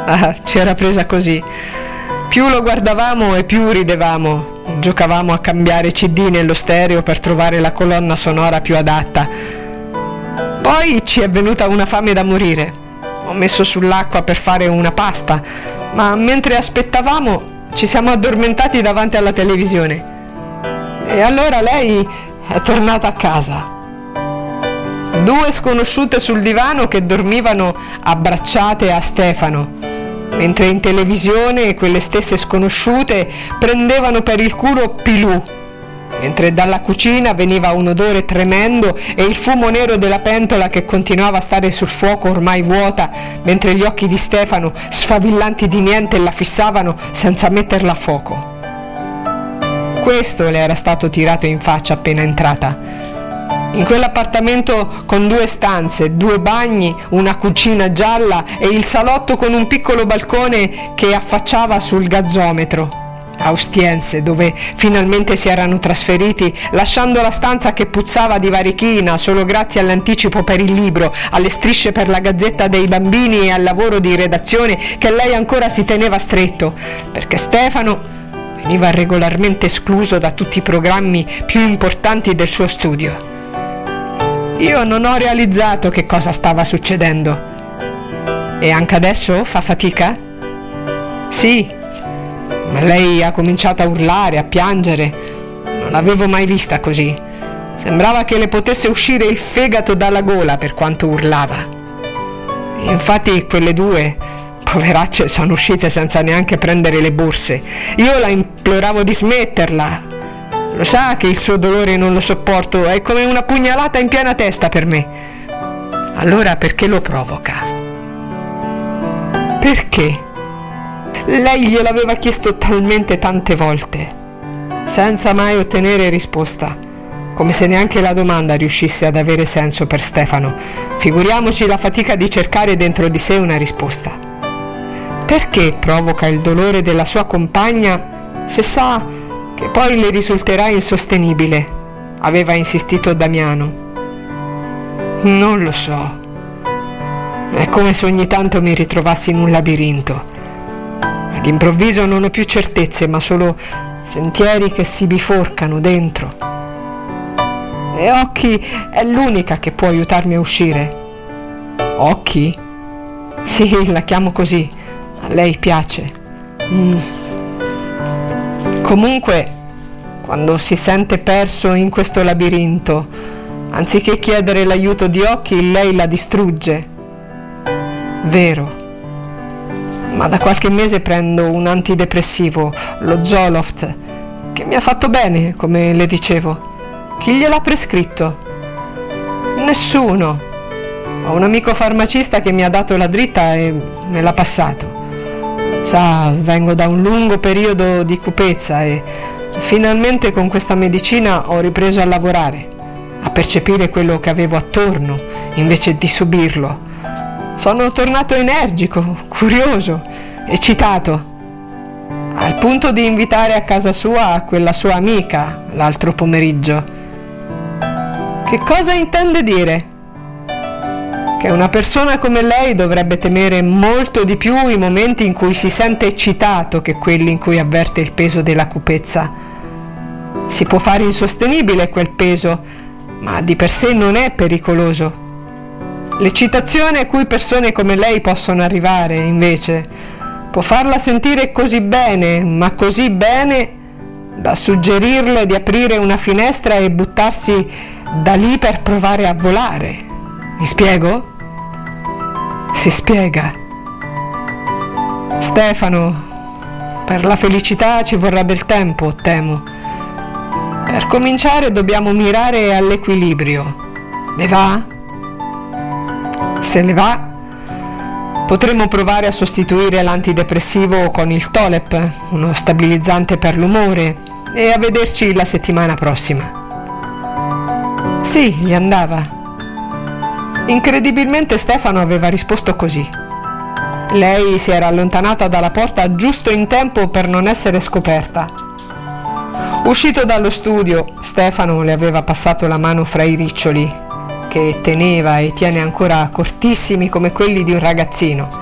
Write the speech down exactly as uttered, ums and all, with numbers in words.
Ah, ci era presa così. Più lo guardavamo e più ridevamo. Giocavamo a cambiare C D nello stereo per trovare la colonna sonora più adatta. Poi ci è venuta una fame da morire. Ho messo sull'acqua per fare una pasta, ma mentre aspettavamo ci siamo addormentati davanti alla televisione. E allora lei è tornata a casa. Due sconosciute sul divano che dormivano abbracciate a Stefano, mentre in televisione quelle stesse sconosciute prendevano per il culo Pilù, mentre dalla cucina veniva un odore tremendo e il fumo nero della pentola che continuava a stare sul fuoco ormai vuota, mentre gli occhi di Stefano, sfavillanti di niente, la fissavano senza metterla a fuoco. Questo le era stato tirato in faccia appena entrata. In quell'appartamento con due stanze, due bagni, una cucina gialla e il salotto con un piccolo balcone che affacciava sul gazzometro a Ostiense, dove finalmente si erano trasferiti, lasciando la stanza che puzzava di varichina solo grazie all'anticipo per il libro, alle strisce per la Gazzetta dei Bambini e al lavoro di redazione che lei ancora si teneva stretto, perché Stefano veniva regolarmente escluso da tutti i programmi più importanti del suo studio. Io non ho realizzato che cosa stava succedendo. E anche adesso fa fatica? Sì, ma lei ha cominciato a urlare, a piangere. Non l'avevo mai vista così. Sembrava che le potesse uscire il fegato dalla gola per quanto urlava. Infatti quelle due, poveracce, sono uscite senza neanche prendere le borse. Io la imploravo di smetterla. Lo sa che il suo dolore non lo sopporto, è come una pugnalata in piena testa per me. Allora perché lo provoca? Perché? Lei gliel'aveva chiesto talmente tante volte, senza mai ottenere risposta, come se neanche la domanda riuscisse ad avere senso per Stefano. Figuriamoci la fatica di cercare dentro di sé una risposta. Perché provoca il dolore della sua compagna se sa che poi le risulterà insostenibile? Aveva insistito Damiano. Non lo so. È come se ogni tanto mi ritrovassi in un labirinto. All'improvviso non ho più certezze, ma solo sentieri che si biforcano dentro. E Occhi è l'unica che può aiutarmi a uscire. Occhi? Sì, la chiamo così. A lei piace. Mm. Comunque, quando si sente perso in questo labirinto, anziché chiedere l'aiuto di Occhi, lei la distrugge. Vero. Ma da qualche mese prendo un antidepressivo, lo Zoloft, che mi ha fatto bene, come le dicevo. Chi gliel'ha prescritto? Nessuno. Ho un amico farmacista che mi ha dato la dritta e me l'ha passato. Sa, vengo da un lungo periodo di cupezza e finalmente con questa medicina ho ripreso a lavorare, a percepire quello che avevo attorno invece di subirlo. Sono tornato energico, curioso, eccitato, al punto di invitare a casa sua quella sua amica l'altro pomeriggio. Che cosa intende dire? Che una persona come lei dovrebbe temere molto di più i momenti in cui si sente eccitato che quelli in cui avverte il peso della cupezza. Si può fare insostenibile quel peso, ma di per sé non è pericoloso. L'eccitazione a cui persone come lei possono arrivare, invece, può farla sentire così bene, ma così bene, da suggerirle di aprire una finestra e buttarsi da lì per provare a volare. Mi spiego? Si spiega. Stefano, per la felicità ci vorrà del tempo, temo. Per cominciare dobbiamo mirare all'equilibrio. Le va? Se le va, potremmo provare a sostituire l'antidepressivo con il Tolep, uno stabilizzante per l'umore, e a vederci la settimana prossima. Sì, gli andava. Incredibilmente Stefano aveva risposto così. Lei si era allontanata dalla porta giusto in tempo per non essere scoperta. Uscito dallo studio, Stefano le aveva passato la mano fra i riccioli, che teneva e tiene ancora cortissimi come quelli di un ragazzino.